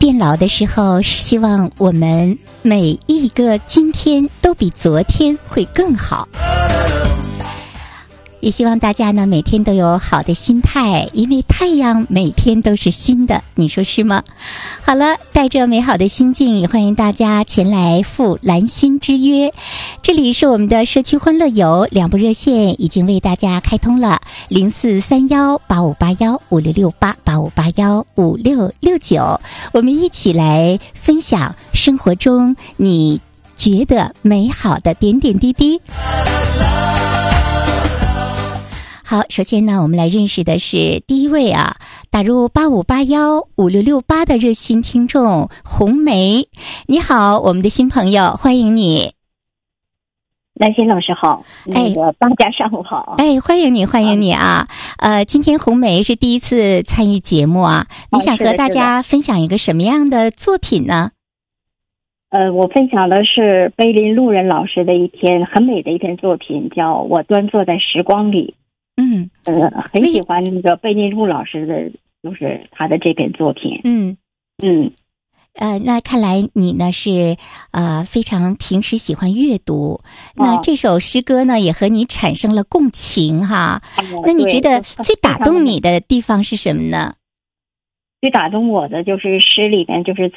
变老的时候，是希望我们每一个今天都比昨天会更好。也希望大家呢每天都有好的心态，因为太阳每天都是新的，你说是吗？好了，带着美好的心境，也欢迎大家前来赴兰心之约。这里是我们的社区欢乐游两部热线已经为大家开通了04318581566885815669，我们一起来分享生活中你觉得美好的点点滴滴。好，首先呢，我们来认识的是第一位啊，打入85815668的热心听众红梅。你好，我们的新朋友，欢迎你。 兰心老师好，大家上午好。 欢迎你，欢迎你啊！今天红梅是第一次参与节目啊，你想和大家分享一个什么样的作品呢？ 我分享的是碑林路人老师的一篇很美的一篇作品，叫《我端坐在时光里》。很喜欢那个贝林路老师的，就是他的这篇作品。 那看来你呢是非常平时喜欢阅读，那这首诗歌呢也和你产生了共情哈。那你觉得最打动你的地方是什么呢？ 最打动我的就是诗里面就是